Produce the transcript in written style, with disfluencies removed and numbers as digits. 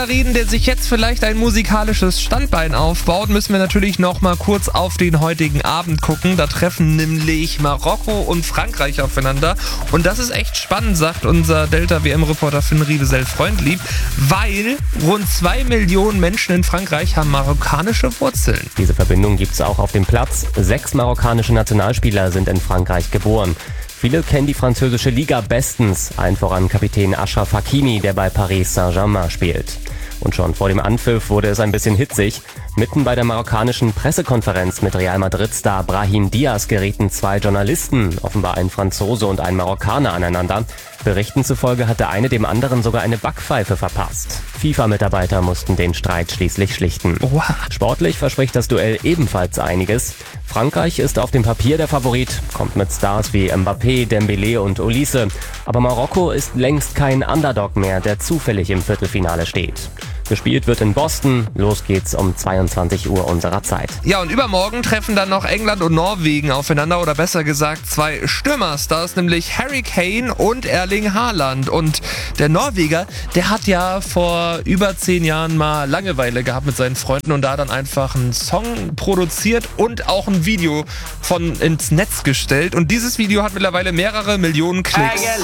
reden, der sich jetzt vielleicht ein musikalisches Standbein aufbaut, müssen wir natürlich noch mal kurz auf den heutigen Abend gucken. Da treffen nämlich Marokko und Frankreich aufeinander. Und das ist echt spannend, sagt unser Delta-WM-Reporter Finn Riebesell-Freundlieb, weil rund 2 Millionen Menschen in Frankreich haben marokkanische Wurzeln. Diese Verbindung gibt es auch auf dem Platz. 6 marokkanische Nationalspieler sind in Frankreich geboren. Viele kennen die französische Liga bestens, allen voran Kapitän Achraf Hakimi, der bei Paris Saint-Germain spielt. Und schon vor dem Anpfiff wurde es ein bisschen hitzig. Mitten bei der marokkanischen Pressekonferenz mit Real Madrid-Star Brahim Diaz gerieten 2 Journalisten, offenbar ein Franzose und ein Marokkaner, aneinander. Berichten zufolge hat der eine dem anderen sogar eine Backpfeife verpasst. FIFA-Mitarbeiter mussten den Streit schließlich schlichten. Oha. Sportlich verspricht das Duell ebenfalls einiges. Frankreich ist auf dem Papier der Favorit, kommt mit Stars wie Mbappé, Dembélé und Olise. Aber Marokko ist längst kein Underdog mehr, der zufällig im Viertelfinale steht. Gespielt wird in Boston. Los geht's um 22 Uhr unserer Zeit. Ja, und übermorgen treffen dann noch England und Norwegen aufeinander, oder besser gesagt 2 Stürmerstars, nämlich Harry Kane und Erling Haaland. Und der Norweger, der hat ja vor über 10 Jahren mal Langeweile gehabt mit seinen Freunden und da dann einfach einen Song produziert und auch ein Video von ins Netz gestellt. Und dieses Video hat mittlerweile mehrere Millionen Klicks.